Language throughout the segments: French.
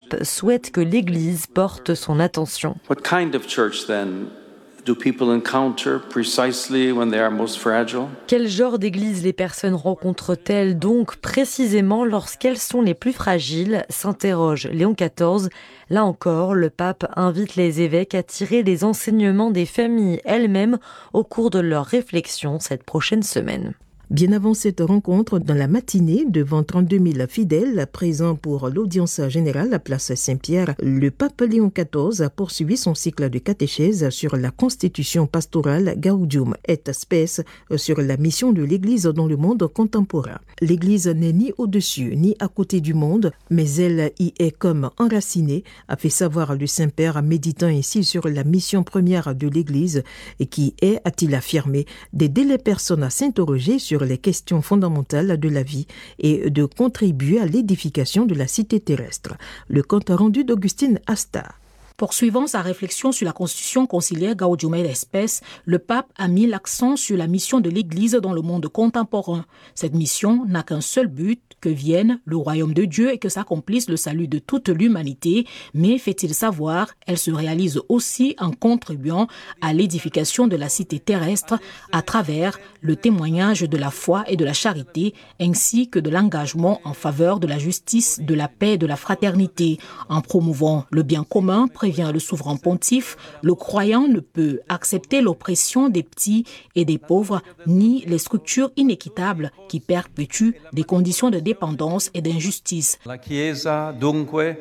pape souhaite que l'Église porte son attention. What kind of church then do people encounter precisely when they are most fragile? Quel genre d'église les personnes rencontrent-elles donc précisément lorsqu'elles sont les plus fragiles, s'interroge Léon XIV. Là encore, le pape invite les évêques à tirer les enseignements des familles elles-mêmes au cours de leurs réflexions cette prochaine semaine. Bien avant cette rencontre, dans la matinée, devant 32 000 fidèles présents pour l'audience générale à Place Saint-Pierre, le pape Léon XIV a poursuivi son cycle de catéchèse sur la constitution pastorale Gaudium et Spes sur la mission de l'Église dans le monde contemporain. L'Église n'est ni au-dessus ni à côté du monde, mais elle y est comme enracinée, a fait savoir le Saint-Père, méditant ainsi sur la mission première de l'Église et qui est, a-t-il affirmé, d'aider les personnes à s'interroger sur les questions fondamentales de la vie et de contribuer à l'édification de la cité terrestre. Le compte rendu d'Augustine Asta. Poursuivant sa réflexion sur la constitution conciliaire Gaudium et Spes, le pape a mis l'accent sur la mission de l'Église dans le monde contemporain. Cette mission n'a qu'un seul but, que vienne le royaume de Dieu et que s'accomplisse le salut de toute l'humanité, mais fait-il savoir, elle se réalise aussi en contribuant à l'édification de la cité terrestre à travers le témoignage de la foi et de la charité, ainsi que de l'engagement en faveur de la justice, de la paix et de la fraternité. En promouvant le bien commun, prévient le souverain pontife, le croyant ne peut accepter l'oppression des petits et des pauvres, ni les structures inéquitables qui perpétuent des conditions de dépendance et d'injustice. La Chiesa, dunque,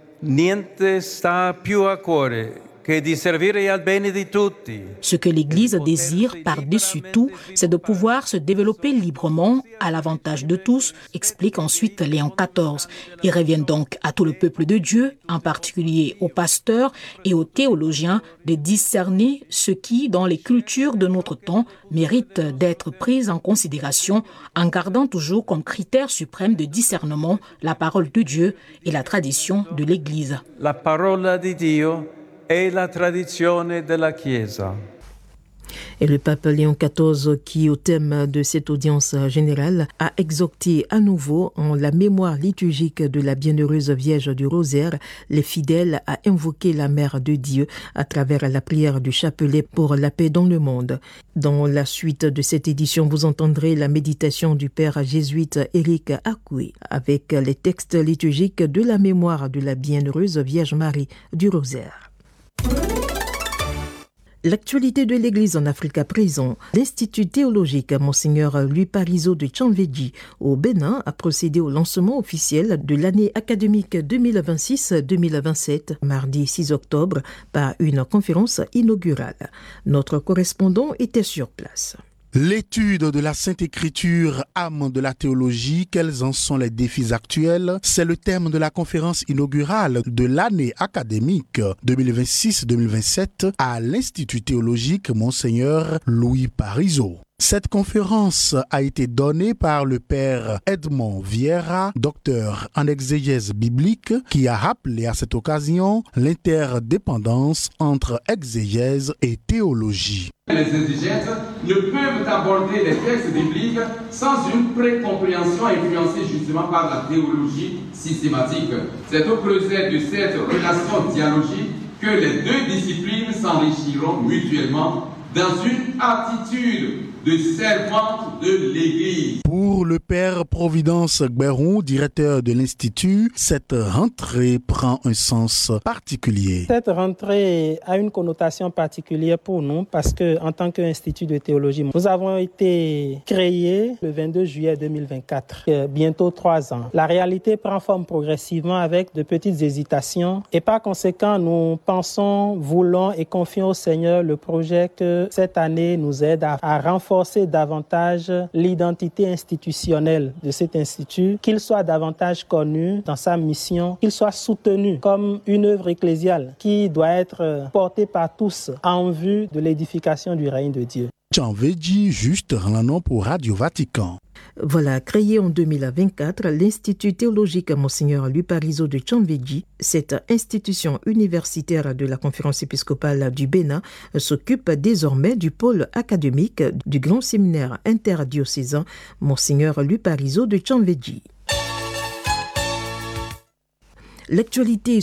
niente sta più a cuore che di servire al bene di tutti. Ce que l'Église désire par-dessus tout, c'est de pouvoir se développer librement à l'avantage de tous, explique ensuite Léon XIV. Il revient donc à tout le peuple de Dieu, en particulier aux pasteurs et aux théologiens, de discerner ce qui, dans les cultures de notre temps, mérite d'être pris en considération, en gardant toujours comme critère suprême de discernement la parole de Dieu et la tradition de l'Église. La parola di Dio et la tradizione della Chiesa. Et le pape Léon XIV, qui au thème de cette audience générale, a exhorté à nouveau en la mémoire liturgique de la bienheureuse Vierge du Rosaire, les fidèles à invoquer la Mère de Dieu à travers la prière du chapelet pour la paix dans le monde. Dans la suite de cette édition, vous entendrez la méditation du père jésuite Éric Acoué avec les textes liturgiques de la mémoire de la bienheureuse Vierge Marie du Rosaire. L'actualité de l'Église en Afrique à présent. L'Institut théologique Monseigneur Louis Parizeau de Tchanvedji au Bénin a procédé au lancement officiel de l'année académique 2026-2027, mardi 6 octobre, par une conférence inaugurale. Notre correspondant était sur place. L'étude de la Sainte Écriture, âme de la théologie, quels en sont les défis actuels? C'est le thème de la conférence inaugurale de l'année académique 2026-2027 à l'Institut théologique Monseigneur Louis Parizeau. Cette conférence a été donnée par le père Edmond Vieira, docteur en exégèse biblique, qui a rappelé à cette occasion l'interdépendance entre exégèse et théologie. Les exégètes ne peuvent aborder les textes bibliques sans une précompréhension influencée justement par la théologie systématique. C'est au creuset de cette relation dialogique que les deux disciplines s'enrichiront mutuellement dans une attitude de servante de l'Église. Pour le père Providence Gberon, directeur de l'Institut, cette rentrée prend un sens particulier. Cette rentrée a une connotation particulière pour nous parce que, en tant qu'Institut de théologie, nous avons été créés le 22 juillet 2024, bientôt 3 ans. La réalité prend forme progressivement avec de petites hésitations et par conséquent, nous pensons, voulons et confions au Seigneur le projet que cette année nous aide à renforcer davantage l'identité institutionnelle de cet institut, qu'il soit davantage connu dans sa mission, qu'il soit soutenu comme une œuvre ecclésiale qui doit être portée par tous en vue de l'édification du règne de Dieu. Tchanvedji, juste Ralanon pour Radio Vatican. Voilà, créé en 2024, l'Institut théologique Monseigneur Louis Parizeau de Tchanvedji, cette institution universitaire de la Conférence épiscopale du Bénin, s'occupe désormais du pôle académique du grand séminaire interdiocésain Monseigneur Louis Parizeau de Tchanvedji. L'actualité